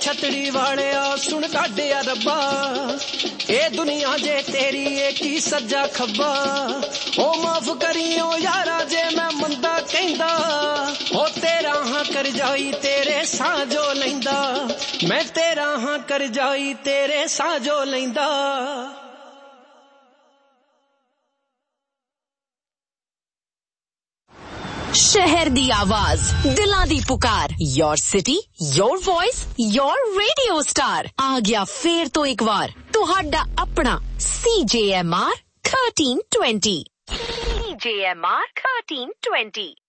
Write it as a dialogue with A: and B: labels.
A: छतड़ी वाले सुन काढिया रब्बा ए दुनिया जे तेरी ए की सज्जा खब्बा ओ माफ करियो यारा जे मैं मंदा कहंदा ओ तेरा हां कर जाई तेरे साजो लैंदा मैं तेरा हां कर जाई तेरे साजो लैंदा
B: शहर दी आवाज दिलां दी पुकार your city your voice your radio star आ गया फेर तो एक बार तुहाडा अपना CJMR 1320